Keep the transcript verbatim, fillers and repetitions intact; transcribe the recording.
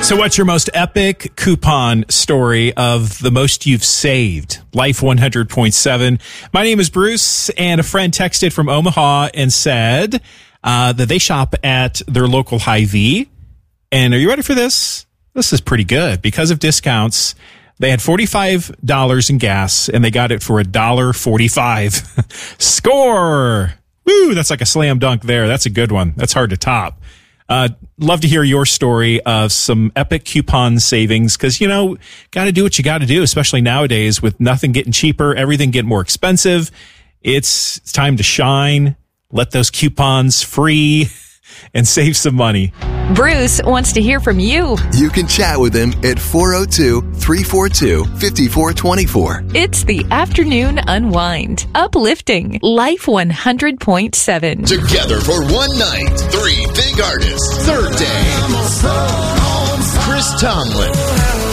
So what's your most epic coupon story of the most you've saved? Life one hundred point seven. My name is Bruce, and a friend texted from Omaha and said uh, that they shop at their local Hy-Vee. And are you ready for this? This is pretty good. Because of discounts, they had forty-five dollars in gas, and they got it for one dollar forty-five. Score! Woo, that's like a slam dunk there. That's a good one. That's hard to top. Uh, love to hear your story of some epic coupon savings because, you know, got to do what you got to do, especially nowadays with nothing getting cheaper, everything getting more expensive. It's, it's time to shine, let those coupons free, and save some money. Bruce wants to hear from you. You can chat with him at four oh two, three four two, five four two four. It's the Afternoon Unwind. Uplifting. Life one hundred point seven. Together for one night. Three big artists. Third day. Chris Tomlin.